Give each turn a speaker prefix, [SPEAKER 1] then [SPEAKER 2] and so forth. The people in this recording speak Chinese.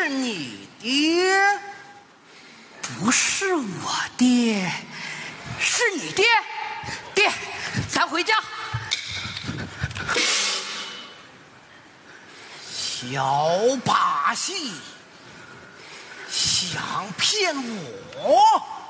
[SPEAKER 1] 是你爹？
[SPEAKER 2] 不是我爹，是你爹。爹，咱回家。
[SPEAKER 1] 小把戏，想骗我？